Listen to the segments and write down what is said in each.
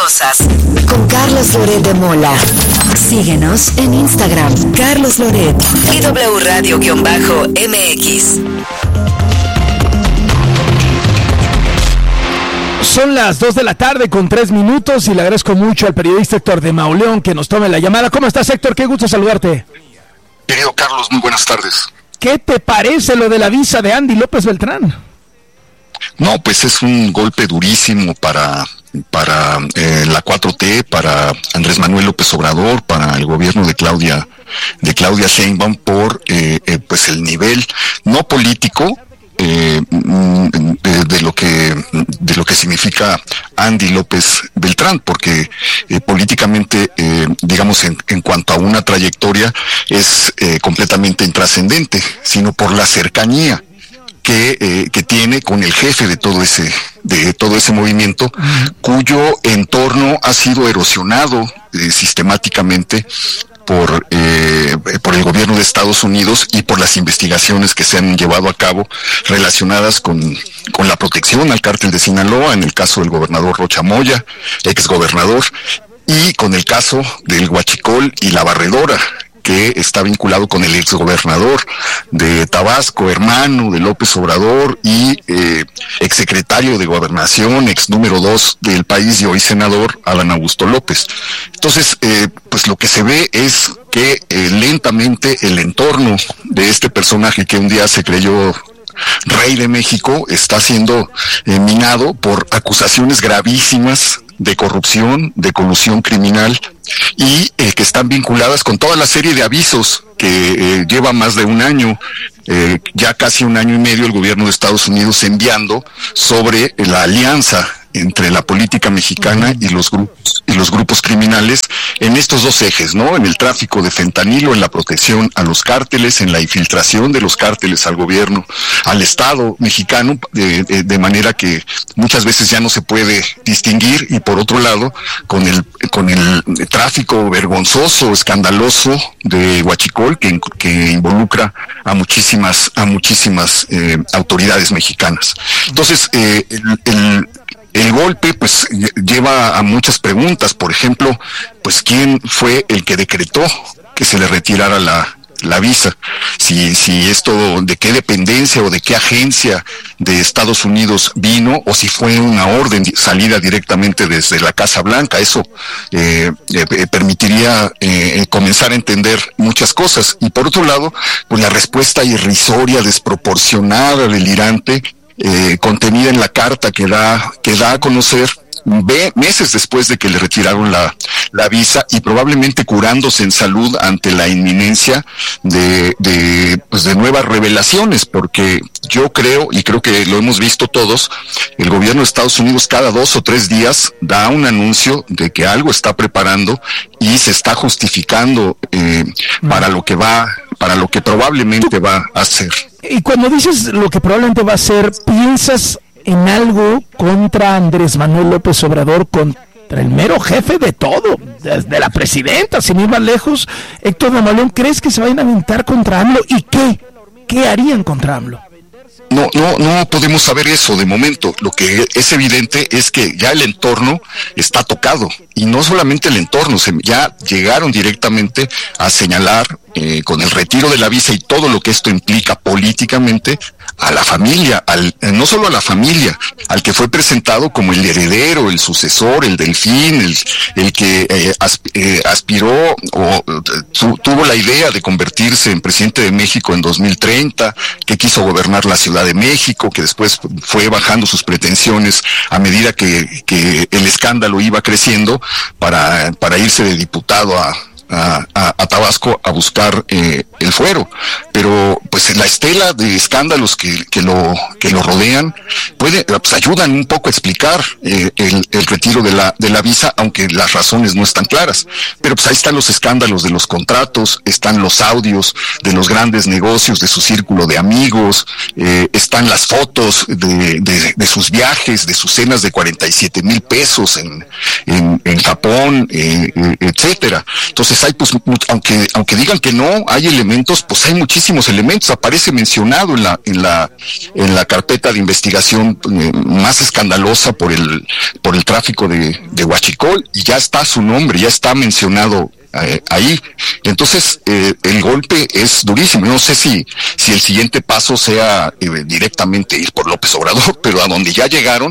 poderosas. Con Carlos Loret de Mola. Síguenos en Instagram, Carlos Loret y W Radio-MX. Son las 2 de la tarde con 3 minutos y le agradezco mucho al periodista Héctor de Mauleón que nos tome la llamada. ¿Cómo estás, Héctor? Qué gusto saludarte. Querido Carlos, muy buenas tardes. ¿Qué te parece lo de la visa de Andy López Beltrán? No, pues es un golpe durísimo para la 4T, para Andrés Manuel López Obrador, para el gobierno de Claudia Sheinbaum por pues el nivel no político de lo que significa Andy López Beltrán, porque políticamente, digamos, en cuanto a una trayectoria es completamente intrascendente, sino por la cercanía que tiene con el jefe de todo ese movimiento, cuyo entorno ha sido erosionado sistemáticamente por el gobierno de Estados Unidos y por las investigaciones que se han llevado a cabo relacionadas con la protección al cártel de Sinaloa, en el caso del gobernador Rocha Moya, exgobernador, y con el caso del Huachicol y la Barredora, que está vinculado con el exgobernador de Tabasco, hermano de López Obrador y exsecretario de Gobernación, ex número 2 del país y hoy senador, Adán Augusto López. Entonces, pues lo que se ve es que lentamente el entorno de este personaje que un día se creyó rey de México está siendo minado por acusaciones gravísimas de corrupción, de colusión criminal y que están vinculadas con toda la serie de avisos que lleva más de un año, ya casi un año y medio, el gobierno de Estados Unidos enviando sobre la alianza entre la política mexicana y los grupos criminales en estos dos ejes, ¿no? En el tráfico de fentanilo, en la protección a los cárteles, en la infiltración de los cárteles al gobierno, al Estado mexicano, de manera que muchas veces ya no se puede distinguir, y por otro lado, con el tráfico vergonzoso, escandaloso de Huachicol, que involucra a muchísimas autoridades mexicanas. Entonces, el golpe pues lleva a muchas preguntas. Por ejemplo, pues ¿quién fue el que decretó que se le retirara la visa? Si esto, de qué dependencia o de qué agencia de Estados Unidos vino, o si fue una orden salida directamente desde la Casa Blanca. Eso permitiría comenzar a entender muchas cosas. Y por otro lado, pues la respuesta irrisoria, desproporcionada, delirante, contenida en la carta que da a conocer meses después de que le retiraron la visa, y probablemente curándose en salud ante la inminencia de nuevas revelaciones, porque yo creo, y creo que lo hemos visto todos, el gobierno de Estados Unidos cada 2 o 3 días da un anuncio de que algo está preparando y se está justificando para lo que probablemente va a hacer. Y cuando dices lo que probablemente va a hacer, ¿piensas en algo contra Andrés Manuel López Obrador, contra el mero jefe de todo, desde la presidenta, sin ir más lejos? Héctor de Mauleón, ¿crees que se vayan a aventar contra AMLO? ¿Y qué harían contra AMLO? No podemos saber eso de momento. Lo que es evidente es que ya el entorno está tocado, y no solamente el entorno, ya llegaron directamente a señalar con el retiro de la visa y todo lo que esto implica políticamente a la familia, no solo a la familia, al que fue presentado como el heredero, el sucesor, el delfín, el que aspiró o tuvo la idea de convertirse en presidente de México en 2030, que quiso gobernar la Ciudad de México, que después fue bajando sus pretensiones a medida que el escándalo iba creciendo para irse de diputado a Tabasco a buscar el fuero. Pero pues la estela de escándalos que lo rodean pues ayudan un poco a explicar el retiro de la visa, aunque las razones no están claras. Pero pues ahí están los escándalos de los contratos, están los audios de los grandes negocios de su círculo de amigos, están las fotos de sus viajes, de sus cenas de 47,000 pesos en Japón, etcétera. Entonces entonces hay, pues, aunque digan que no hay elementos, pues hay muchísimos elementos. Aparece mencionado en la carpeta de investigación más escandalosa por el tráfico de huachicol, y ya está su nombre, ya está mencionado ahí. Entonces el golpe es durísimo. No sé si el siguiente paso sea directamente ir por López Obrador, pero a donde ya llegaron,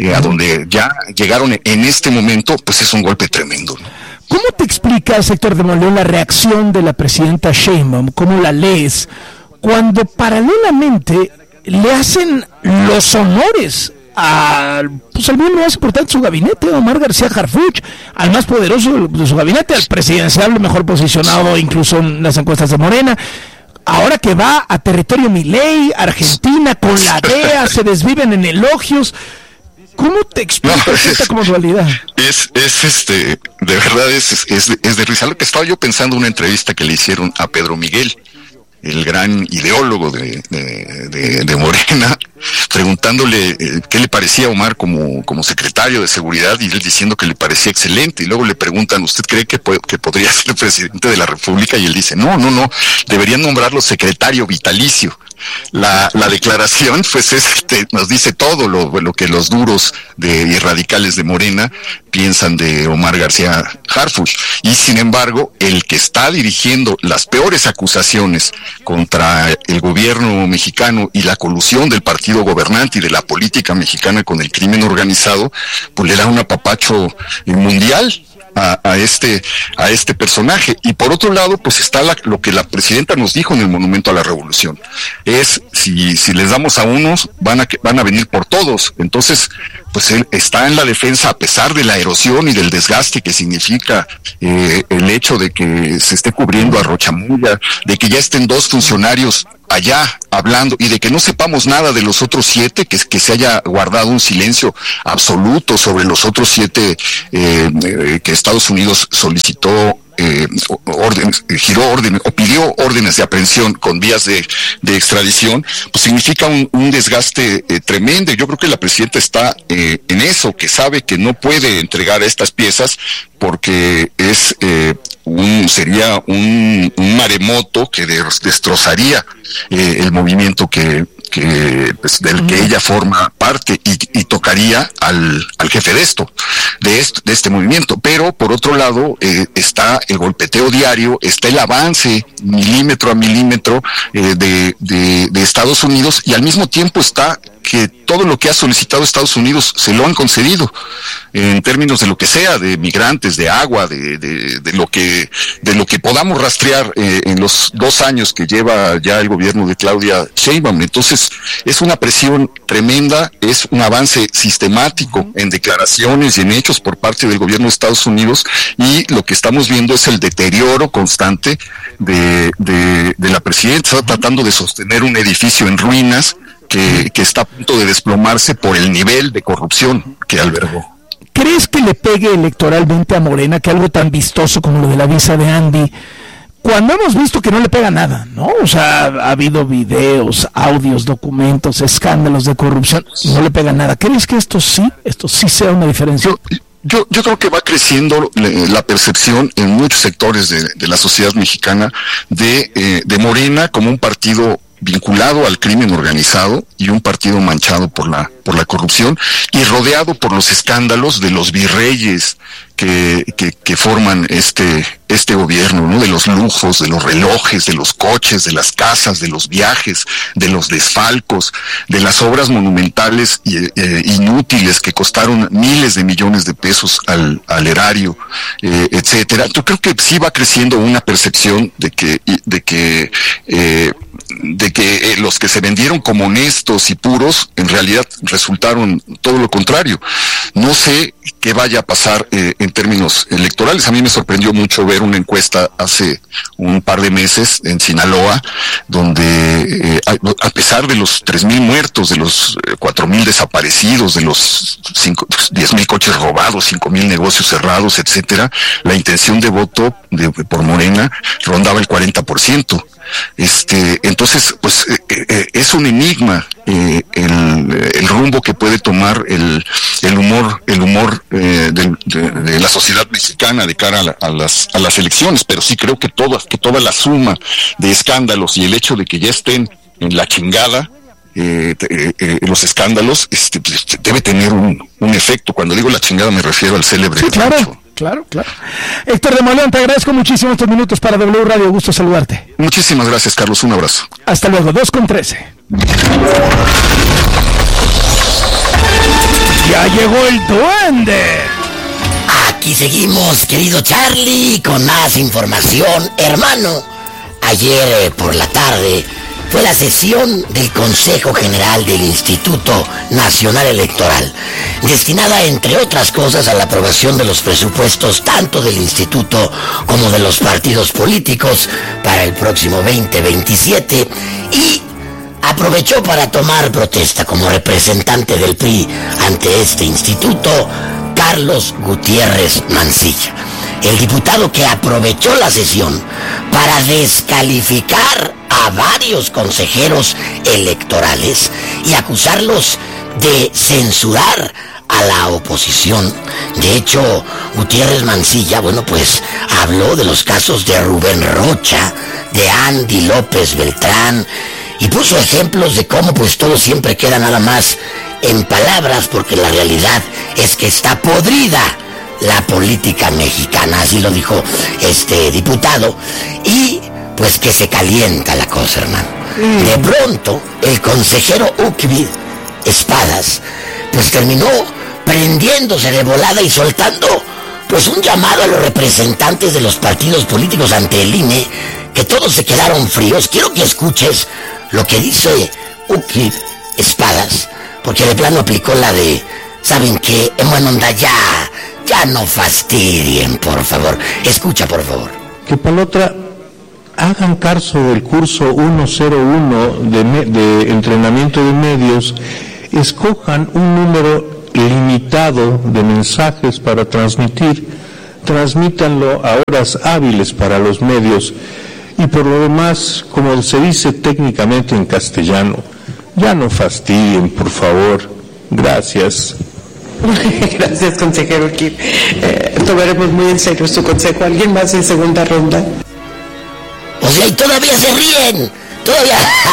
en este momento, pues es un golpe tremendo, ¿no? ¿Cómo te explicas, Héctor de Monleón, la reacción de la presidenta Sheinbaum? ¿Cómo la lees cuando paralelamente le hacen los honores al miembro más importante de su gabinete, Omar García Harfuch, al más poderoso de su gabinete, al presidencial mejor posicionado incluso en las encuestas de Morena? Ahora que va a territorio Milei, Argentina, con la DEA, se desviven en elogios. ¿Cómo te explicas esta como dualidad? De verdad es de risa. Lo que estaba yo pensando en una entrevista que le hicieron a Pedro Miguel, el gran ideólogo de Morena, preguntándole qué le parecía a Omar como secretario de Seguridad, y él diciendo que le parecía excelente, y luego le preguntan, ¿usted cree que podría ser el presidente de la República? Y él dice, no, deberían nombrarlo secretario vitalicio. La declaración, pues, nos dice todo lo que los duros y radicales de Morena piensan de Omar García Harfuch. Y sin embargo, el que está dirigiendo las peores acusaciones contra el gobierno mexicano y la colusión del partido gobernante y de la política mexicana con el crimen organizado, pues le da un apapacho mundial a este personaje. Y por otro lado, pues está lo que la presidenta nos dijo en el Monumento a la Revolución, es si les damos a unos, van a venir por todos. Entonces, pues él está en la defensa, a pesar de la erosión y del desgaste que significa el hecho de que se esté cubriendo a Rochamoya, de que ya estén 2 funcionarios allá hablando, y de que no sepamos nada de los otros 7, que se haya guardado un silencio absoluto sobre los otros 7 que Estados Unidos solicitó pidió órdenes de aprehensión con vías de extradición, pues significa un desgaste tremendo. Yo creo que la presidenta está en eso, que sabe que no puede entregar estas piezas porque sería un maremoto que destrozaría el movimiento del que ella forma parte, y tocaría al jefe de este movimiento. Pero por otro lado está el golpeteo diario, está el avance milímetro a milímetro de Estados Unidos, y al mismo tiempo está que todo lo que ha solicitado Estados Unidos se lo han concedido, en términos de lo que sea, de migrantes, de agua, de lo que podamos rastrear en los 2 años que lleva ya el gobierno de Claudia Sheinbaum. Entonces es una presión tremenda, es un avance sistemático en declaraciones y en hechos por parte del gobierno de Estados Unidos, y lo que estamos viendo es el deterioro constante de la presidenta. Está tratando de sostener un edificio en ruinas que está a punto de desplomarse por el nivel de corrupción que albergó. ¿Crees que le pegue electoralmente a Morena que algo tan vistoso como lo de la visa de Andy, cuando hemos visto que no le pega nada, ¿no? O sea, ha habido videos, audios, documentos, escándalos de corrupción, y no le pega nada? ¿Crees que esto sí sea una diferencia? Yo creo que va creciendo la percepción en muchos sectores de la sociedad mexicana de Morena como un partido vinculado al crimen organizado y un partido manchado por la corrupción, y rodeado por los escándalos de los virreyes que forman este gobierno, ¿no? De los lujos, de los relojes, de los coches, de las casas, de los viajes, de los desfalcos, de las obras monumentales inútiles que costaron miles de millones de pesos al erario, etcétera. Yo creo que sí va creciendo una percepción de que los que se vendieron como honestos y puros en realidad resultaron todo lo contrario. No sé qué vaya a pasar en términos electorales. A mí me sorprendió mucho ver una encuesta hace un par de meses en Sinaloa, donde a pesar de los 3,000 muertos, de los 4,000 desaparecidos, de los 10,000 coches robados, 5,000 negocios cerrados, etcétera, la intención de voto por Morena rondaba el 40%. Entonces, pues es un enigma el rumbo que puede tomar el humor del de la sociedad mexicana de cara a las elecciones, pero sí creo que toda la suma de escándalos y el hecho de que ya estén en la chingada los escándalos debe tener un efecto. Cuando digo la chingada me refiero al célebre. Sí, claro. Héctor de Molleón, te agradezco muchísimo estos minutos para W Radio. Gusto saludarte. Muchísimas gracias, Carlos. Un abrazo. Hasta luego. 2:13. Ya llegó el duende. Aquí seguimos, querido Charlie, con más información. Hermano, ayer por la tarde fue la sesión del Consejo General del Instituto Nacional Electoral, destinada, entre otras cosas, a la aprobación de los presupuestos tanto del instituto como de los partidos políticos para el próximo 2027, y aprovechó para tomar protesta como representante del PRI ante este instituto Carlos Gutiérrez Mancilla, el diputado que aprovechó la sesión para descalificar a varios consejeros electorales y acusarlos de censurar a la oposición. De hecho, Gutiérrez Mancilla, habló de los casos de Rubén Rocha, de Andy López Beltrán, y puso ejemplos de cómo todo siempre queda nada más en palabras, porque la realidad es que está podrida la política mexicana, así lo dijo este diputado, y que se calienta la cosa, hermano. De pronto, el consejero Ucvid Espadas, terminó prendiéndose de volada y soltando, un llamado a los representantes de los partidos políticos ante el INE, que todos se quedaron fríos. Quiero que escuches lo que dice Ucvid Espadas, porque de plano aplicó la de, ¿saben qué? En buena onda, ya no fastidien, por favor. Escucha, por favor. Que para la otra hagan caso del curso 101 de entrenamiento de medios, escojan un número limitado de mensajes para transmitir, transmítanlo a horas hábiles para los medios, y por lo demás, como se dice técnicamente en castellano, ya no fastidien, por favor. Gracias. Gracias, consejero Kim. Tomaremos muy en serio su consejo. ¿Alguien más en segunda ronda? Y todavía se ríen. Todavía.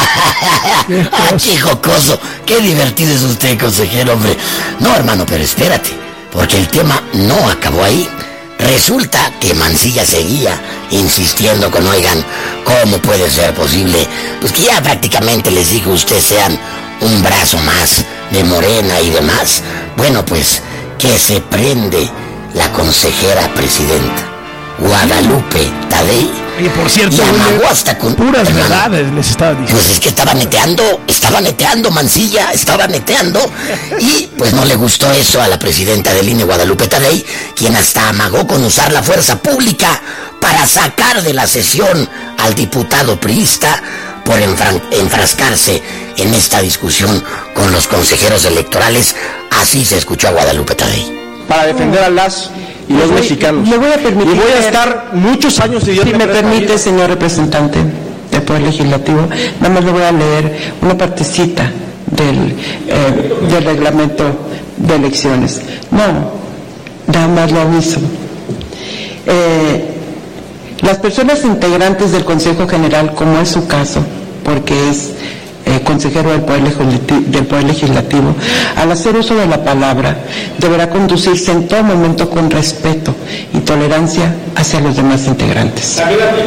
¡Qué jocoso! ¡Qué divertido es usted, consejero, hombre! No, hermano, pero espérate, porque el tema no acabó ahí. Resulta que Mancilla seguía insistiendo con, oigan, ¿cómo puede ser posible? Que ya prácticamente les digo, ustedes sean un brazo más de Morena y demás. Que se prende la consejera presidenta Guadalupe Tadei. Y por cierto, y amagó hasta con puras verdades les estaba diciendo. Es que estaba neteando Mancilla, y no le gustó eso a la presidenta del INE, Guadalupe Tadei, quien hasta amagó con usar la fuerza pública para sacar de la sesión al diputado priista por enfrascarse en esta discusión con los consejeros electorales. Así se escuchó a Guadalupe Tadei. Para defender a las y los mexicanos. Le voy a permitir. Y voy a estar muchos años de Dios. Si me permite, señor representante del Poder Legislativo, nada más le voy a leer una partecita del reglamento de elecciones. No, nada más lo aviso. Las personas integrantes del Consejo General, como es su caso, porque es consejero del Poder Legislativo, al hacer uso de la palabra, deberá conducirse en todo momento con respeto y tolerancia hacia los demás integrantes.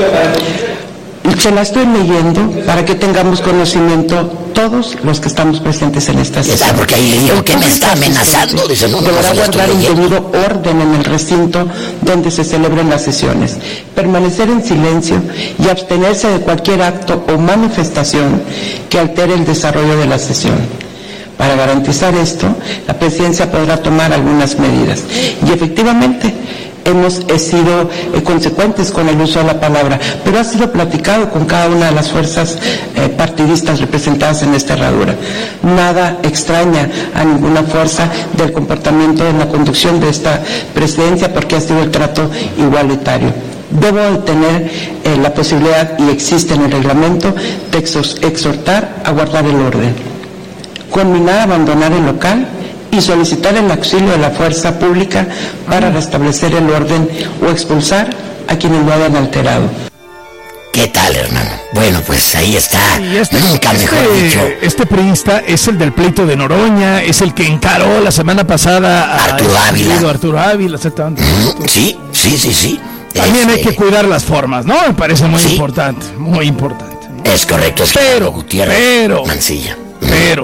Se la estoy leyendo para que tengamos conocimiento todos los que estamos presentes en esta sesión. Porque ahí le digo que me está amenazando. Dice, deberá guardar un debido orden en el recinto donde se celebren las sesiones, permanecer en silencio y abstenerse de cualquier acto o manifestación que altere el desarrollo de la sesión. Para garantizar esto, la presidencia podrá tomar algunas medidas. Y efectivamente, hemos sido consecuentes con el uso de la palabra, pero ha sido platicado con cada una de las fuerzas partidistas representadas en esta herradura. Nada extraña a ninguna fuerza del comportamiento en la conducción de esta presidencia, porque ha sido el trato igualitario. Debo de tener la posibilidad, y existe en el reglamento, de exhortar a guardar el orden, conminar a abandonar el local y solicitar el auxilio de la fuerza pública para restablecer el orden o expulsar a quienes lo hayan alterado. ¿Qué tal, hermano? Bueno, pues ahí está. Nunca mejor dicho. Este priista es el del pleito de Noroña, es el que encaró la semana pasada a Arturo Ávila, exactamente. Sí. También hay que cuidar las formas, ¿no? Me parece muy importante, muy importante, ¿no? Es correcto, es pero Mancilla. Pero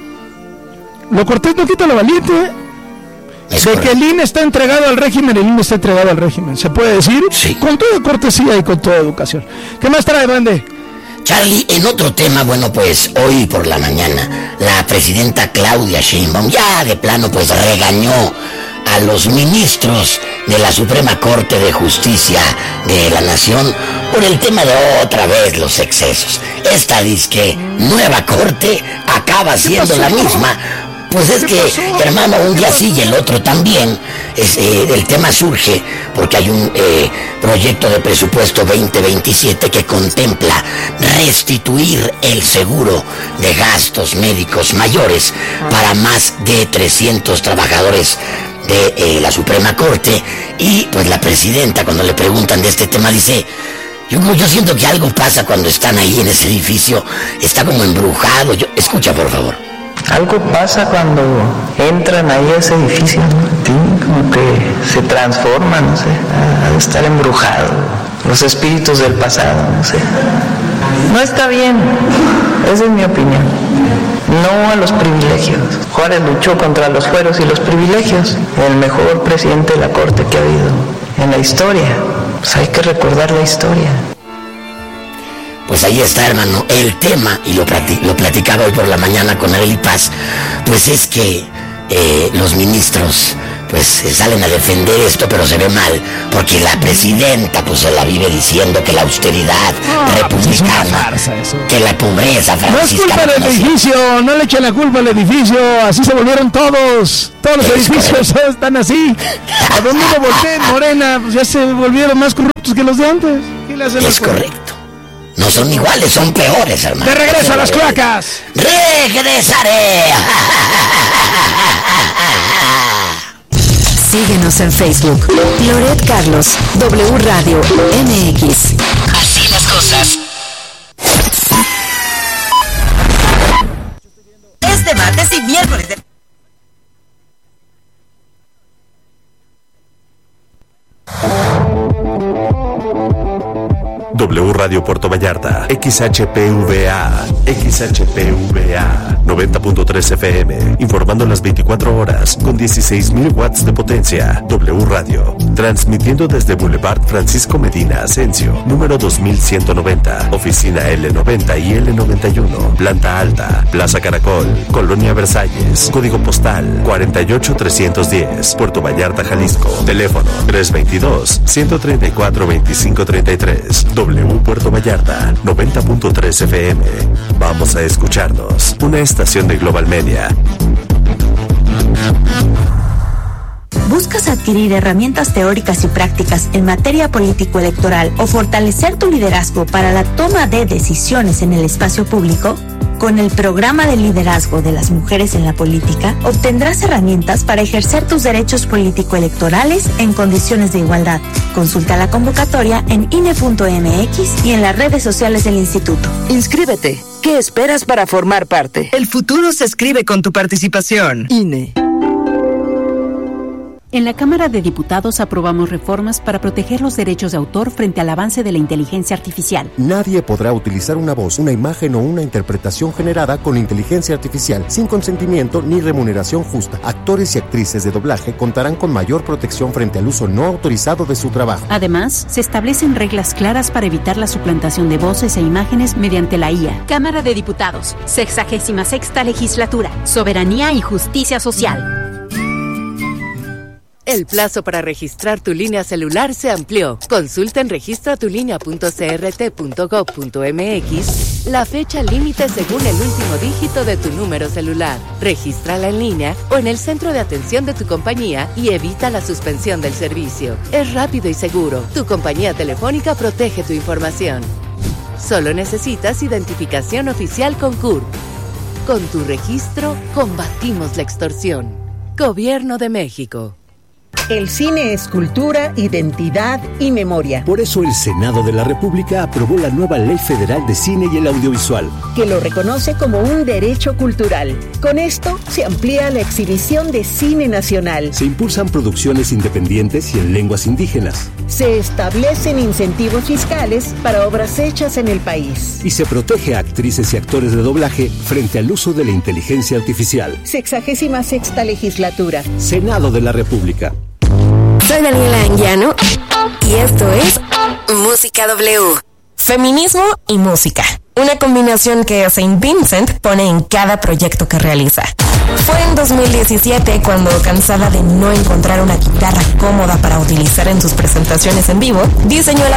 lo cortés no quita lo valiente. Que el INE está entregado al régimen, el INE está entregado al régimen, ¿se puede decir? Sí. Con toda cortesía y con toda educación. ¿Qué más trae, Bande? Charlie, en otro tema, bueno, pues hoy por la mañana la presidenta Claudia Sheinbaum ya de plano pues regañó a los ministros de la Suprema Corte de Justicia de la Nación por el tema de otra vez los excesos. Esta disque nueva corte acaba siendo la misma. Pues es que, hermano, un día sí y el otro también. El tema surge porque hay un proyecto de presupuesto 2027 que contempla restituir el seguro de gastos médicos mayores para más de 300 trabajadores de la Suprema Corte. Y pues la presidenta, cuando le preguntan de este tema, dice: yo siento que algo pasa cuando están ahí en ese edificio, está como embrujado. Escucha, por favor. Algo pasa cuando entran ahí a ese edificio, ¿no? Como que se transforma, no sé, ha de estar embrujado, los espíritus del pasado, no sé. No está bien, esa es mi opinión. No a los privilegios. Juárez luchó contra los fueros y los privilegios, el mejor presidente de la Corte que ha habido en la historia. Pues hay que recordar la historia. Pues ahí está, hermano, el tema, y lo platicaba hoy por la mañana con Arely Paz, pues es que los ministros pues salen a defender esto, pero se ve mal, porque la presidenta pues se la vive diciendo que la austeridad republicana, que la pobreza franciscana... No es culpa del edificio, no le echen la culpa al edificio, así se volvieron todos los edificios están así. A donde uno volteen, Morena, pues ya se volvieron más corruptos que los de antes. ¿Qué le hacen? Es correcto. No son iguales, son peores, hermano. ¡De regreso a las cloacas! ¡Regresaré! Síguenos en Facebook. Loret Carlos, W Radio MX. Así las cosas. Este martes y miércoles de... W Radio Puerto Vallarta, XHPVA 90.3 FM, informando las 24 horas con 16,000 watts de potencia. W Radio, transmitiendo desde Boulevard Francisco Medina Asensio, número 2190, oficina L90 y L91, planta alta, Plaza Caracol, Colonia Versalles, código postal 48310, Puerto Vallarta, Jalisco, teléfono 322-134-2533. W Puerto Vallarta, 90.3 FM. Vamos a escucharnos. Una estación de Global Media. ¿Buscas adquirir herramientas teóricas y prácticas en materia político-electoral o fortalecer tu liderazgo para la toma de decisiones en el espacio público? Con el programa de liderazgo de las mujeres en la política, obtendrás herramientas para ejercer tus derechos político-electorales en condiciones de igualdad. Consulta la convocatoria en INE.mx y en las redes sociales del instituto. Inscríbete. ¿Qué esperas para formar parte? El futuro se escribe con tu participación. INE. En la Cámara de Diputados aprobamos reformas para proteger los derechos de autor frente al avance de la inteligencia artificial. Nadie podrá utilizar una voz, una imagen o una interpretación generada con inteligencia artificial sin consentimiento ni remuneración justa. Actores y actrices de doblaje contarán con mayor protección frente al uso no autorizado de su trabajo. Además, se establecen reglas claras para evitar la suplantación de voces e imágenes mediante la IA. Cámara de Diputados, 66ª Legislatura, Soberanía y Justicia Social. El plazo para registrar tu línea celular se amplió. Consulta en registratulinea.crt.gov.mx la fecha límite según el último dígito de tu número celular. Regístrala en línea o en el centro de atención de tu compañía y evita la suspensión del servicio. Es rápido y seguro. Tu compañía telefónica protege tu información. Solo necesitas identificación oficial con CURP. Con tu registro, combatimos la extorsión. Gobierno de México. El cine es cultura, identidad y memoria. Por eso el Senado de la República aprobó la nueva Ley Federal de Cine y el Audiovisual, que lo reconoce como un derecho cultural. Con esto se amplía la exhibición de cine nacional. Se impulsan producciones independientes y en lenguas indígenas. Se establecen incentivos fiscales para obras hechas en el país. Y se protege a actrices y actores de doblaje frente al uso de la inteligencia artificial. 66ª legislatura. Senado de la República. Soy Daniela Anguiano y esto es Música W. Feminismo y música. Una combinación que Saint Vincent pone en cada proyecto que realiza. Fue en 2017 cuando, cansada de no encontrar una guitarra cómoda para utilizar en sus presentaciones en vivo, diseñó el